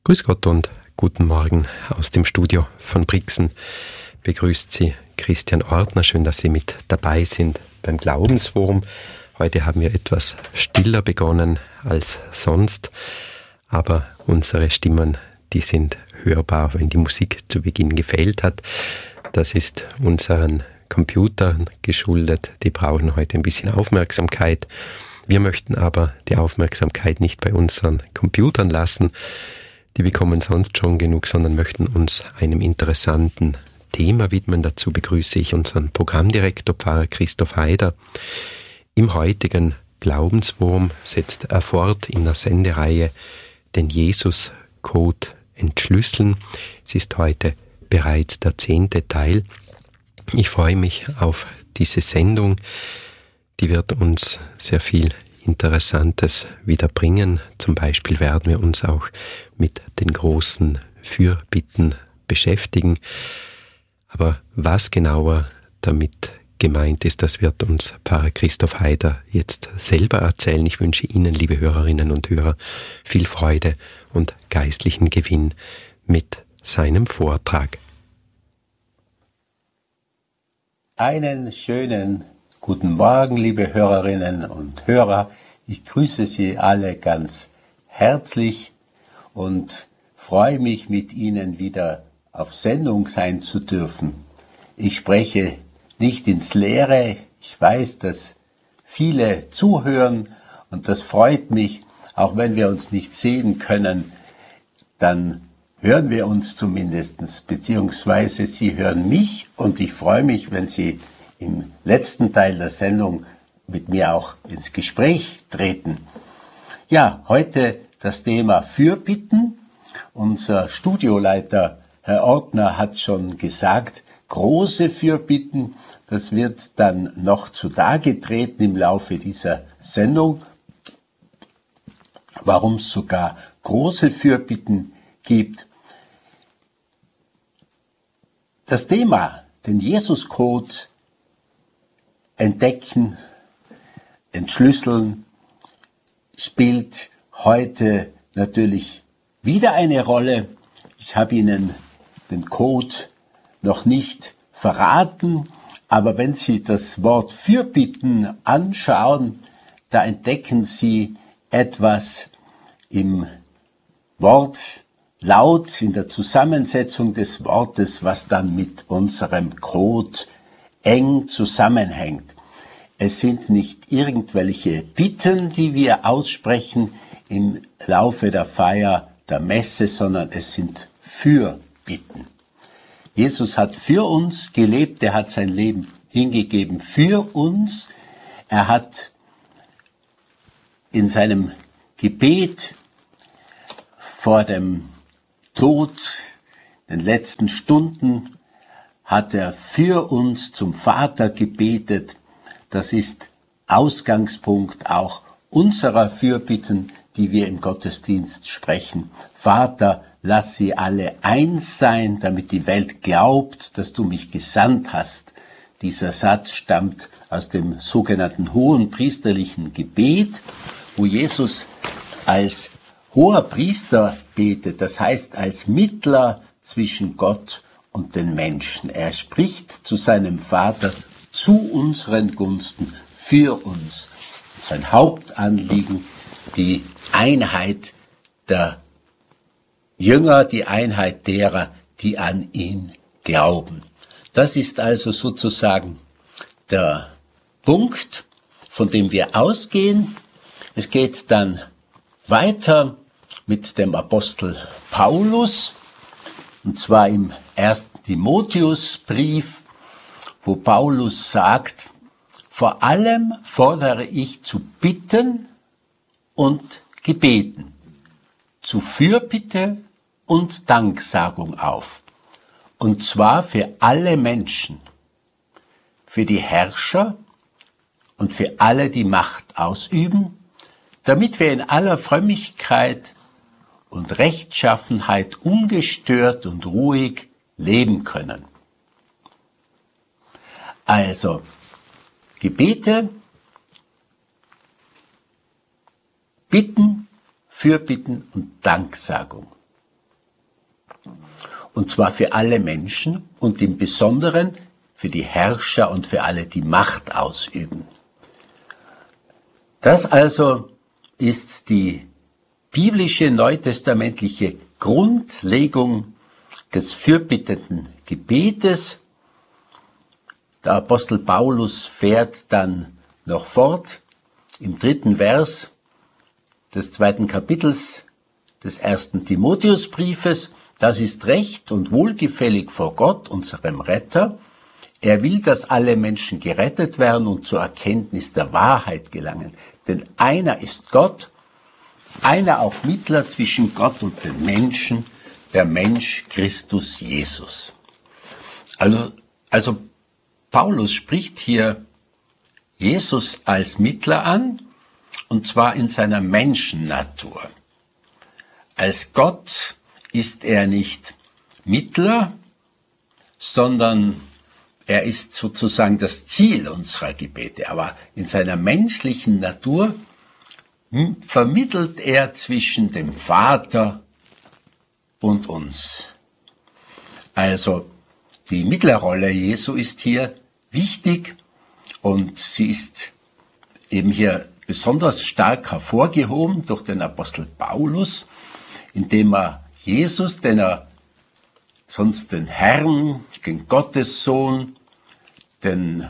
Grüß Gott und guten Morgen aus dem Studio von Brixen. Begrüßt Sie Christian Ortner. Schön, dass Sie mit dabei sind beim Glaubensforum. Heute haben wir etwas stiller begonnen als sonst, aber unsere Stimmen, die sind hörbar, wenn die Musik zu Beginn gefehlt hat. Das ist unseren Computern geschuldet. Die brauchen heute ein bisschen Aufmerksamkeit. Wir möchten aber die Aufmerksamkeit nicht bei unseren Computern lassen. Die bekommen sonst schon genug, sondern möchten uns einem interessanten Thema widmen. Dazu begrüße ich unseren Programmdirektor, Pfarrer Christoph Haider. Im heutigen Glaubensforum setzt er fort in der Sendereihe den Jesus-Code entschlüsseln. Es ist heute bereits der 10. Teil. Ich freue mich auf diese Sendung. Die wird uns sehr viel Interessantes wieder bringen. Zum Beispiel werden wir uns auch mit den großen Fürbitten beschäftigen. Aber was genauer damit gemeint ist, das wird uns Pfarrer Christoph Haider jetzt selber erzählen. Ich wünsche Ihnen, liebe Hörerinnen und Hörer, viel Freude und geistlichen Gewinn mit seinem Vortrag. Einen schönen guten Morgen, liebe Hörerinnen und Hörer. Ich grüße Sie alle ganz herzlich und freue mich, mit Ihnen wieder auf Sendung sein zu dürfen. Ich spreche nicht ins Leere. Ich weiß, dass viele zuhören und das freut mich. Auch wenn wir uns nicht sehen können, dann hören wir uns zumindest, beziehungsweise Sie hören mich und ich freue mich, wenn Sie im letzten Teil der Sendung mit mir auch ins Gespräch treten. Ja, heute das Thema Fürbitten. Unser Studioleiter, Herr Ortner, hat schon gesagt, große Fürbitten, das wird dann noch zutage treten im Laufe dieser Sendung. Warum es sogar große Fürbitten gibt. Das Thema, den Jesus-Code entdecken, entschlüsseln, spielt heute natürlich wieder eine Rolle. Ich habe Ihnen den Code noch nicht verraten, aber wenn Sie das Wort Fürbitten anschauen, da entdecken Sie etwas im Wortlaut, in der Zusammensetzung des Wortes, was dann mit unserem Code eng zusammenhängt. Es sind nicht irgendwelche Bitten, die wir aussprechen im Laufe der Feier der Messe, sondern es sind Fürbitten. Jesus hat für uns gelebt, er hat sein Leben hingegeben für uns. Er hat in seinem Gebet vor dem Tod, den letzten Stunden, hat er für uns zum Vater gebetet. Das ist Ausgangspunkt auch unserer Fürbitten, die wir im Gottesdienst sprechen. Vater, lass sie alle eins sein, damit die Welt glaubt, dass du mich gesandt hast. Dieser Satz stammt aus dem sogenannten hohenpriesterlichen Gebet, wo Jesus als hoher Priester betet, das heißt als Mittler zwischen Gott und den Menschen. Er spricht zu seinem Vater zu unseren Gunsten, für uns. Sein Hauptanliegen, die Einheit der Jünger, die Einheit derer, die an ihn glauben. Das ist also sozusagen der Punkt, von dem wir ausgehen. Es geht dann weiter mit dem Apostel Paulus, und zwar im 1. Timotheusbrief, wo Paulus sagt, vor allem fordere ich zu Bitten und Gebeten, zu Fürbitte und Danksagung auf, und zwar für alle Menschen, für die Herrscher und für alle, die Macht ausüben, damit wir in aller Frömmigkeit und Rechtschaffenheit ungestört und ruhig leben können. Also, Gebete, Bitten, Fürbitten und Danksagung. und zwar für alle Menschen und im Besonderen für die Herrscher und für alle, die Macht ausüben. Das also ist die biblische neutestamentliche Grundlegung des fürbittenden Gebetes. Der Apostel Paulus fährt dann noch fort im 3. Vers des 2. Kapitels des 1. Timotheusbriefes. Das ist recht und wohlgefällig vor Gott, unserem Retter. Er will, dass alle Menschen gerettet werden und zur Erkenntnis der Wahrheit gelangen. Denn einer ist Gott, einer auch Mittler zwischen Gott und den Menschen, der Mensch Christus Jesus. Also Paulus spricht hier Jesus als Mittler an, und zwar in seiner Menschennatur. Als Gott ist er nicht Mittler, sondern er ist sozusagen das Ziel unserer Gebete. Aber in seiner menschlichen Natur vermittelt er zwischen dem Vater und uns. Also die Mittlerrolle Jesu ist hier wichtig und sie ist eben hier besonders stark hervorgehoben durch den Apostel Paulus, indem er Jesus, den er sonst den Herrn, den Gottessohn, den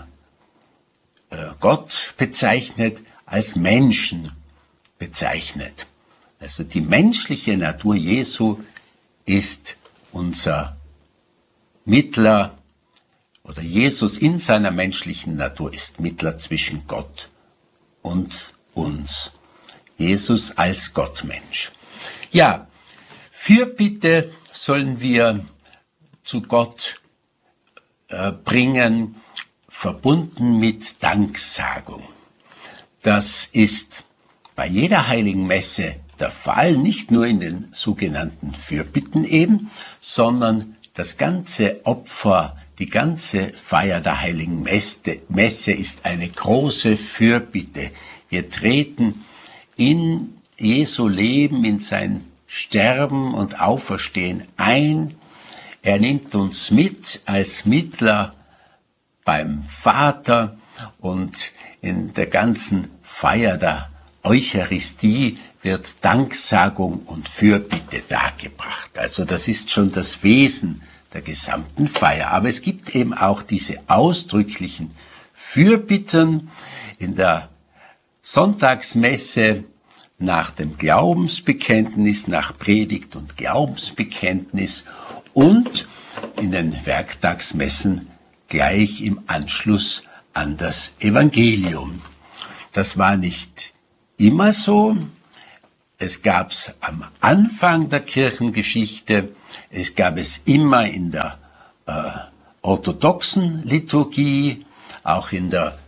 Gott bezeichnet, als Menschen bezeichnet. Also die menschliche Natur Jesu ist unser Mittler, oder Jesus in seiner menschlichen Natur ist Mittler zwischen Gott und uns. Jesus als Gottmensch. Ja, Fürbitte sollen wir zu Gott bringen, verbunden mit Danksagung. Das ist bei jeder heiligen Messe der Fall, nicht nur in den sogenannten Fürbitten eben, sondern das ganze Opfer, die ganze Feier der heiligen Messe ist eine große Fürbitte. Wir treten in Jesu Leben, in sein Sterben und Auferstehen ein. Er nimmt uns mit als Mittler beim Vater, und in der ganzen Feier der Eucharistie wird Danksagung und Fürbitte dargebracht. Also das ist schon das Wesen der gesamten Feier. Aber es gibt eben auch diese ausdrücklichen Fürbitten in der Sonntagsmesse nach dem Glaubensbekenntnis, nach Predigt und Glaubensbekenntnis und in den Werktagsmessen gleich im Anschluss an das Evangelium. Das war nicht immer so. Es gab es am Anfang der Kirchengeschichte, es gab es immer in der orthodoxen Liturgie, auch in der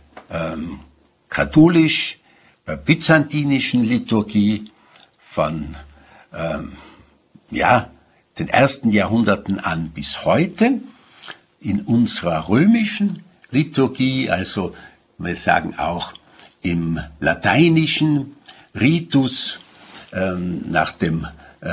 katholisch-byzantinischen Liturgie von den ersten Jahrhunderten an bis heute. In unserer römischen Liturgie, also wir sagen auch im lateinischen Ritus, nach dem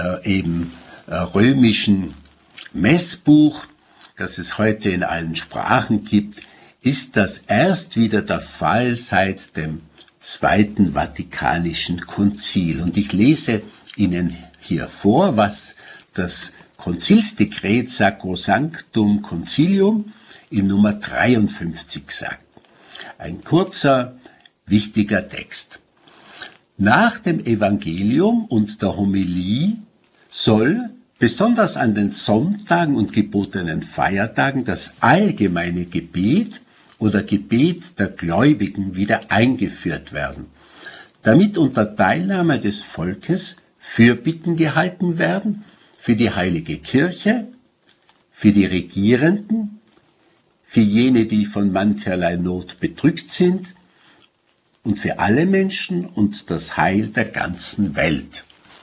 römischen Messbuch, das es heute in allen Sprachen gibt, ist das erst wieder der Fall seit dem Zweiten Vatikanischen Konzil. Und ich lese Ihnen hier vor, was das Konzilsdekret Sacrosanctum Concilium in Nummer 53 sagt. Ein kurzer, wichtiger Text. Nach dem Evangelium und der Homilie soll, besonders an den Sonntagen und gebotenen Feiertagen, das allgemeine Gebet oder Gebet der Gläubigen wieder eingeführt werden, damit unter Teilnahme des Volkes Fürbitten gehalten werden für die heilige Kirche, für die Regierenden, für jene, die von mancherlei Not bedrückt sind, und für alle Menschen und das Heil der ganzen Welt.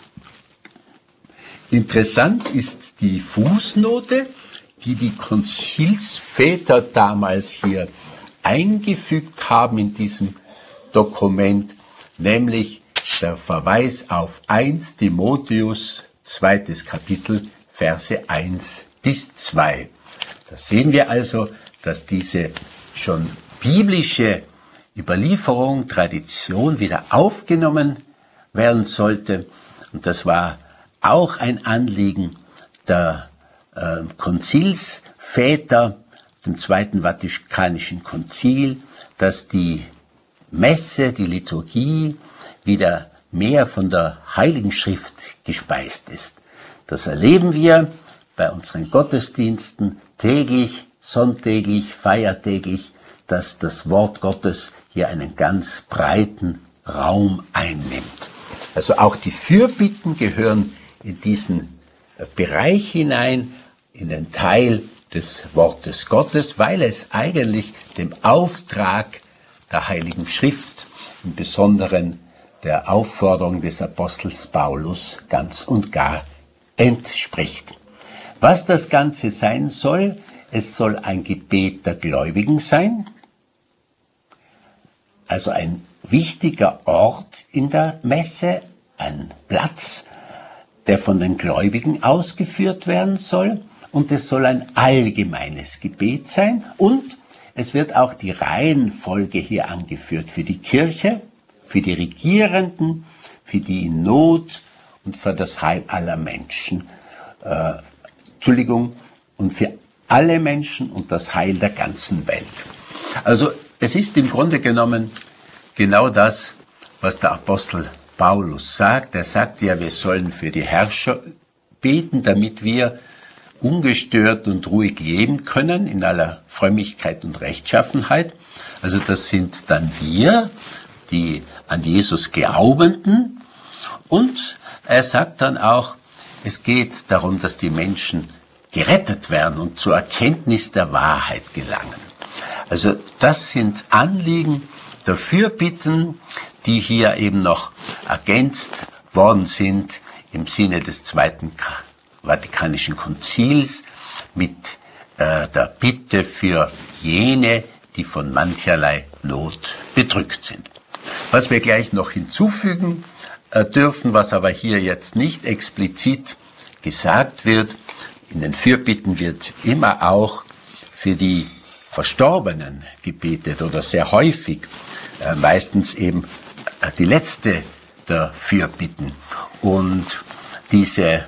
Interessant ist die Fußnote, die die Konzilsväter damals hier eingefügt haben in diesem Dokument, nämlich der Verweis auf 1 Timotheus, 2. Kapitel, Verse 1 bis 2. Da sehen wir also, dass diese schon biblische Überlieferung, Tradition wieder aufgenommen werden sollte. Und das war auch ein Anliegen der Konzilsväter, dem Zweiten Vatikanischen Konzil, dass die Messe, die Liturgie wieder mehr von der Heiligen Schrift gespeist ist. Das erleben wir bei unseren Gottesdiensten täglich, sonntäglich, feiertäglich, dass das Wort Gottes hier einen ganz breiten Raum einnimmt. Also auch die Fürbitten gehören in diesen Bereich hinein, in den Teil des Wortes Gottes, weil es eigentlich dem Auftrag der Heiligen Schrift, im Besonderen der Aufforderung des Apostels Paulus, ganz und gar entspricht. Was das Ganze sein soll, es soll ein Gebet der Gläubigen sein, also ein wichtiger Ort in der Messe, ein Platz, der von den Gläubigen ausgeführt werden soll, und es soll ein allgemeines Gebet sein, und es wird auch die Reihenfolge hier angeführt für die Kirche, für die Regierenden, für die in Not und für das Heil aller Menschen. Und für alle Menschen und das Heil der ganzen Welt. Also es ist im Grunde genommen genau das, was der Apostel Paulus sagt. Er sagt ja, wir sollen für die Herrscher beten, damit wir ungestört und ruhig leben können in aller Frömmigkeit und Rechtschaffenheit. Also das sind dann wir, die an Jesus Glaubenden. Und er sagt dann auch, es geht darum, dass die Menschen gerettet werden und zur Erkenntnis der Wahrheit gelangen. Also das sind Anliegen der Fürbitten, die hier eben noch ergänzt worden sind im Sinne des Zweiten Vatikanischen Konzils mit der Bitte für jene, die von mancherlei Not bedrückt sind. Was wir gleich noch hinzufügen dürfen, was aber hier jetzt nicht explizit gesagt wird, in den Fürbitten wird immer auch für die Verstorbenen gebetet oder sehr häufig, meistens eben die letzte der Fürbitten. Und diese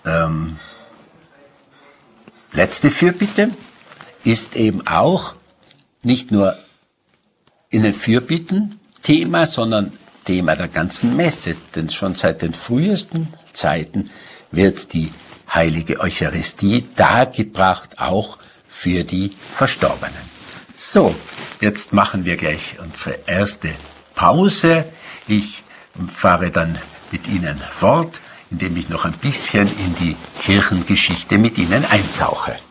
letzte Fürbitte ist eben auch nicht nur in den Fürbitten Thema, sondern Thema der ganzen Messe. Denn schon seit den frühesten Zeiten wird die heilige Eucharistie dargebracht, auch für die Verstorbenen. So, jetzt machen wir gleich unsere erste Pause. Ich fahre dann mit Ihnen fort, indem ich noch ein bisschen in die Kirchengeschichte mit Ihnen eintauche.